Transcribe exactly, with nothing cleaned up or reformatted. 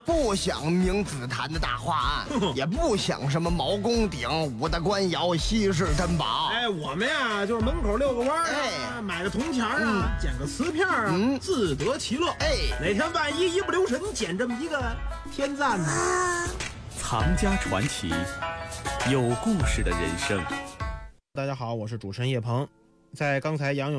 不想明紫檀的大画案，也不想什么毛公鼎、武大官窑、稀世珍宝。 哎，我们呀就是门口遛个弯儿、啊，哎、买个铜钱啊，嗯、捡个瓷片啊，嗯、自得其乐。哎，哪天万一一不留神捡这么一个天赞呢？ 藏家传奇，有故事的人生。 大家好，我是主持人叶鹏。在刚才杨勇